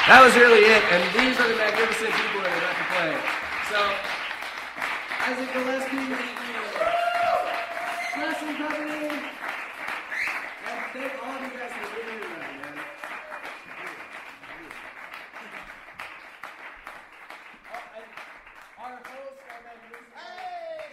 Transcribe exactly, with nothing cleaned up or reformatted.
That was really it, and these are the magnificent people that are about to play. So, Isaac Gillespie, Wrestling Company, and thank all of you guys for